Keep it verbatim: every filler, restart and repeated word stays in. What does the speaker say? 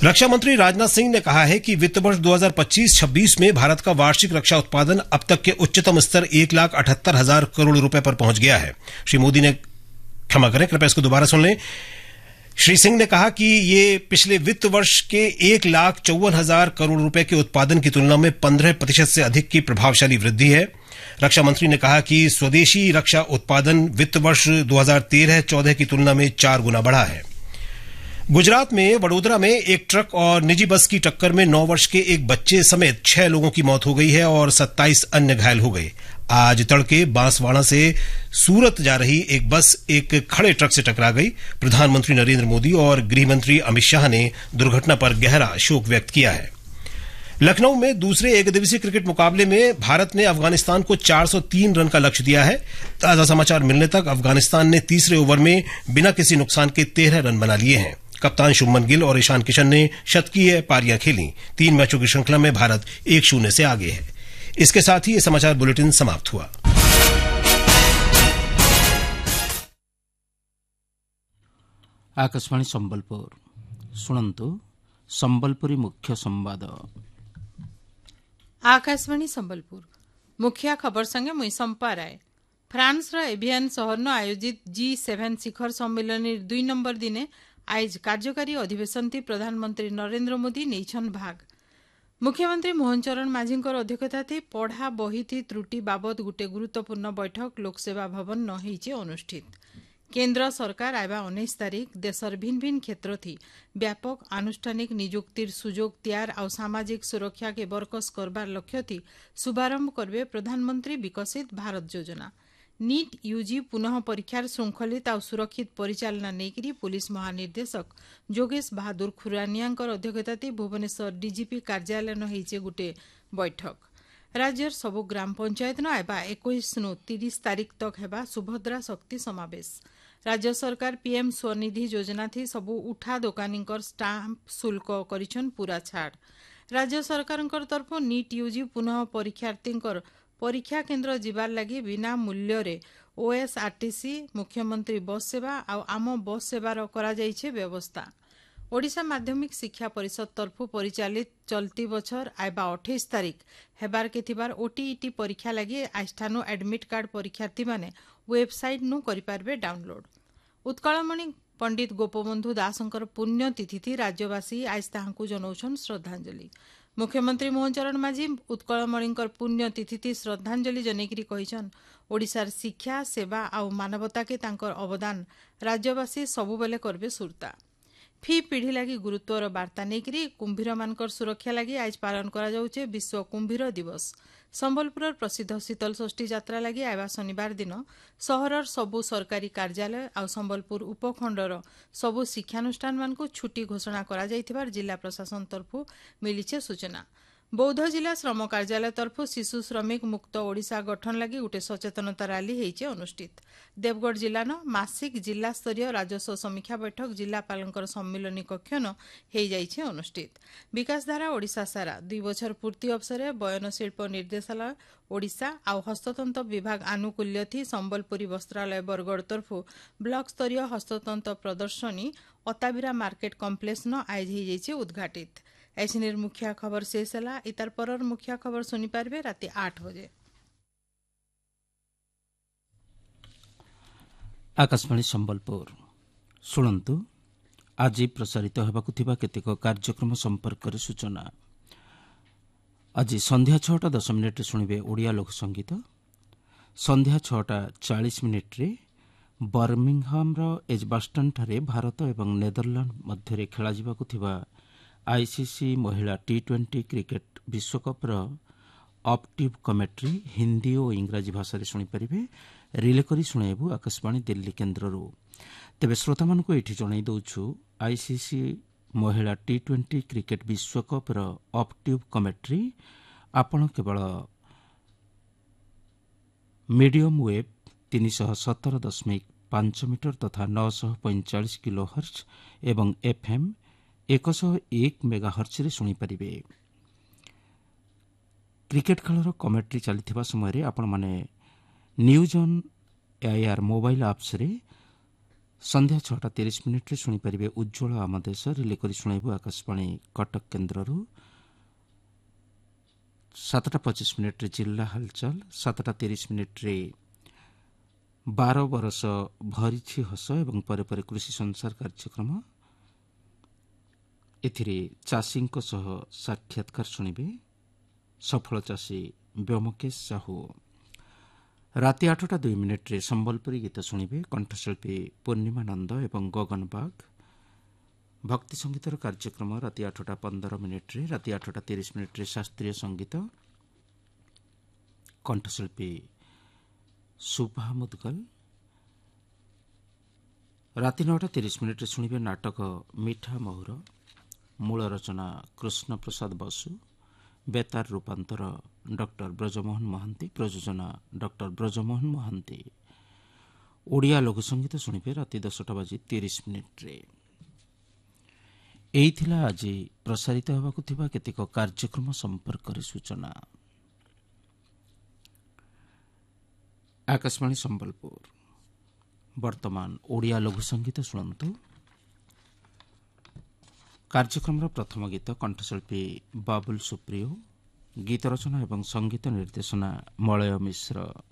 रक्षा मंत्री राजनाथ सिंह ने कहा है कि वित्त वर्ष दो हज़ार पच्चीस छब्बीस में भारत का वार्षिक रक्षा उत्पादन अब तक के उच्चतम स्तर एक लाख अठहत्तर हजार करोड़ रुपए पर पहुंच गया है। श्री मोदी ने क्षमा करें, कृपया इसको दोबारा सुन लें। श्री सिंह ने कहा कि ये पिछले वित्त वर्ष के एक लाख चौवन हजार करोड़ रुपए के उत्पादन की तुलना में पंद्रह प्रतिशत से अधिक की प्रभावशाली वृद्धि है। रक्षा मंत्री ने कहा कि स्वदेशी रक्षा उत्पादन वित्त वर्ष दो हज़ार तेरह चौदह की तुलना में चार गुना बढ़ा है। गुजरात में वडोदरा में एक ट्रक और निजी बस की टक्कर में नौ वर्ष के एक बच्चे समेत छह लोगों की मौत हो गई है और सत्ताईस अन्य घायल हो गए। आज तड़के बांसवाड़ा से सूरत जा रही एक बस एक खड़े ट्रक से टकरा गई। प्रधानमंत्री नरेंद्र मोदी और गृहमंत्री अमित शाह ने दुर्घटना पर गहरा शोक व्यक्त किया है। लखनऊ में दूसरे एकदिवसीय क्रिकेट मुकाबले में भारत ने अफगानिस्तान को चार सौ तीन रन का लक्ष्य दिया है। ताजा समाचार मिलने तक अफगानिस्तान ने तीसरे ओवर में बिना किसी नुकसान के तेरह रन बना लिए हैं। कप्तान शुभमन गिल और ईशान किशन ने शतकीय पारियां खेली। तीन मैचों की श्रृंखला में भारत एक शून्य से आगे है। इसके साथ ही ये समाचार बुलेटिन समाप्त हुआ। आकाशवाणी संबलपुर शुणन्तु संबलपुरी मुख्य संवाद। आकाशवाणी संबलपुर मुख्य खबर संगे मुई संपा राय। फ्रांस एभियान शहर आयोजित जी सेवेन शिखर सम्मेलन दुई नंबर दिने आज कार्यकारी अधिवेशन थी प्रधानमंत्री नरेंद्र मोदी नेछन भाग। मुख्यमंत्री मोहन चरण माझी अध्यक्षता थी पढ़ा बही थी त्रुटि बाबद गोटे गुरुत्वपूर्ण बैठक लोकसेवा भवन नहींचे अनुष्ठित। केन्द्र सरकार आयबा उन्नीस तारीख देशर भिन्न भिन्न क्षेत्र थी व्यापक आनुष्ठानिक नियुक्तिर सुजोग तैयार और सामाजिक सुरक्षा के बरकस करबार लक्ष्य थी शुभारंभ करबे प्रधानमंत्री विकसित भारत योजना। नीट यूजी पुनः परीक्षार श्रृंखलित और सुरक्षित परिचालना नेकरी पुलिस महानिर्देशक जोगेश बहादुर खुरानियांकर अध्यक्षता भुवनेश्वर डीजीपी कार्यालय होइचे गोटे बैठक। राज्यर सबु ग्राम पंचायत न आयबा इक्कीस नु तीस तारीख तक हेबा सुभद्रा शक्ति समावेश। राज्य सरकार पीएम स्वनिधि योजना थी सबु उठा दोकानींकर स्टाम्प शुल्क करिछन पूरा छाड़। राज्य सरकारंकर तरफ नीट यूजी पुनः परीक्षार्थींकर परीक्षा केन्द्र जीवार लगी बिना मूल्य रे ओएसआरटीसी मुख्यमंत्री बस सेवा और आम बस सेवार करा जाइछे व्यवस्था। ओडिशा माध्यमिक शिक्षा परिषद तरफ परिचालित चलती बछर आयबा अट्ठाईस तारीख हेबार के थिबार ओटीईटी परीक्षा लगी आस्थानु एडमिट कार्ड परीक्षार्थी माने वेबसाइट नु करि पारबे डाउनलोड। उत्कलमणि पंडित गोपबंधु दासंकर पुण्यतिथि थी राज्यवासी आज ताहांकु जनौछन श्रद्धांजलि। मुख्यमंत्री मोहन चरण माझी उत्कलमणिंकर पुण्यतिथि थी श्रद्धांजलि जनैकरी कहिछन ओडिशार शिक्षा सेवा और मानवता के तांकर अवदान राज्यवासी सबुबेले करबे सुरता। फी पीढ़ी लगी गुरुत्वर वार्ता नेकरी कुंभीर मानकर सुरक्षा लगी आज पालन करा जाउछे विश्व कुंभीर दिवस। संबलपुर प्रसिद्ध शीतल षष्ठी यात्रा लगी आयबा शनिवार दिन सहरर सबु सरकारी कार्यालय और संबलपुर उपखंडर सबु शिक्षानुष्ठान मानकु छुट्टी घोषणा करा जाइथिबार जिला प्रशासन तरफु मिलिछे सूचना। बौद्ध जिला श्रम कार्यालय तरफ शिशु श्रमिक मुक्त ओडिशा गठन लगी गोटे सचेतनता रैली हेइचे अनुष्ठित। देवगढ़ जिलान मासिक जिला स्तरीय राजस्व समीक्षा बैठक जिलापालंकर सम्मिलनी कक्षन हेइ जाइछे अनुष्ठित। विकासधारा ओडिशा सारा दुई बछर पूर्ति अवसर बयन शिल्प निर्देशालय ओडिशा और हस्ततंत्र विभाग आनुकूल्य थी संबलपुरी वस्त्रालय बरगढ़ तरफ ब्लॉक स्तरीय हस्ततंत्र प्रदर्शनी अताबिरा मार्केट कम्प्लेक्स न आज हेइ जाइछे उद्घाटित। ऐसिनिर मुख्य खबर शेष है। इतार परर मुख्य खबर सुनी पारबे राति आठ बजे। आकाशवाणी संबलपुर शुणन्तु आज प्रसारित हेबाकु थिबा केतेक कार्यक्रम संपर्क सूचना। आज संध्या छटा दस मिनिट शुणिबे ओडिया लोक संगीत। संध्या छटा चालीस मिनिट रे बर्मिंगहाम एजबास्टन ठारे भारत एवं नेदरलैंड मध्य खेला जिबाकु थिबा आईसीसी महिला टी ट्वेंटी क्रिकेट विश्वकप ऑप्टिव कमेंट्री हिंदी और इंग्राजी भाषा रे सुनी परिबे। रिले करी सुनाइबु आकाशवाणी दिल्ली केन्द्ररू। तेबे श्रोता मानकु एठी जणाई दउछु आईसीसी महिला टी ट्वेंटी क्रिकेट विश्वकप ऑप्टिव कमेंट्री आपण केवल मीडियम वेव तीन सौ सतर दशमिक पांच मीटर तथा नौ सौ पैंचाश किलो हर्ज एवं एफएम एक सौ एक मेगाहर्ज रे सुनी परिबे। क्रिकेट खेलर कमेंट्री चली समय आपण माने news on AIR mobile apps रे ସନ୍ଧ୍ୟା ଛଅଟା ତିରିଶ ମିନିଟ୍ରେ ଶୁଣିପାରିବେ ଉଜ୍ଜଳ ଆମ ଦେଶ ରିଲେ କରି ଶୁଣାଇବୁ ଆକାଶବାଣୀ କଟକ କେନ୍ଦ୍ରରୁ। ସାତଟା ପଚିଶ ମିନିଟ୍ରେ ଜିଲ୍ଲା ହାଲଚାଲ, ସାତଟା ତିରିଶ ମିନିଟ୍ରେ ବାର ବରଷ ଭରିଛି ହସ ଏବଂ ପରେ ପରେ କୃଷି ସଂସାର କାର୍ଯ୍ୟକ୍ରମ। ଏଥିରେ ଚାଷୀଙ୍କ ସହ ସାକ୍ଷାତକାର ଶୁଣିବେ ସଫଳ ଚାଷୀ ବ୍ୟୋମକେଶ ସାହୁ। ରାତି ଆଠଟା ଦୁଇ ମିନିଟ୍ରେ ସମ୍ବଲପୁରୀ ଗୀତ ଶୁଣିବେ କଣ୍ଠଶିଳ୍ପୀ ପୂର୍ଣ୍ଣିମା ନନ୍ଦ ଏବଂ ଗଗନ ବାଗ। ଭକ୍ତି ସଙ୍ଗୀତର କାର୍ଯ୍ୟକ୍ରମ ରାତି ଆଠଟା ପନ୍ଦର ମିନିଟ୍ରେ। ରାତି ଆଠଟା ତିରିଶ ମିନିଟ୍ରେ ଶାସ୍ତ୍ରୀୟ ସଙ୍ଗୀତ, କଣ୍ଠଶିଳ୍ପୀ ଶୁଭା ମୁଦଗଲ। ରାତି ନଅଟା ତିରିଶ ମିନିଟ୍ରେ ଶୁଣିବେ ନାଟକ ମିଠା ମହୁର। ମୂଳ ରଚନା କୃଷ୍ଣ ପ୍ରସାଦ ବସୁ, ବେତାର ରୂପାନ୍ତର ଡକ୍ଟର ବ୍ରଜମୋହନ ମହାନ୍ତି, ପ୍ରଯୋଜନା ଡକ୍ଟର ବ୍ରଜମୋହନ ମହାନ୍ତି। ଓଡ଼ିଆ ଲଘୁସଙ୍ଗୀତ ଶୁଣିବେ ରାତି ଦଶଟା ବାଜି ତିରିଶ ମିନିଟ୍ରେ। ଏହି ଥିଲା ଆଜି ପ୍ରସାରିତ ହେବାକୁ ଥିବା କେତେକ କାର୍ଯ୍ୟକ୍ରମ ସମ୍ପର୍କରେ ସୂଚନା। ଆକାଶବାଣୀ ସମ୍ବଲପୁର। ବର୍ତ୍ତମାନ ଓଡ଼ିଆ ଲଘୁସଙ୍ଗୀତ ଶୁଣନ୍ତୁ। କାର୍ଯ୍ୟକ୍ରମର ପ୍ରଥମ ଗୀତ କଣ୍ଠଶିଳ୍ପୀ ବାବୁଲ ସୁପ୍ରିୟ, ଗୀତ ରଚନା ଏବଂ ସଙ୍ଗୀତ ନିର୍ଦ୍ଦେଶନା ମଳୟ ମିଶ୍ର।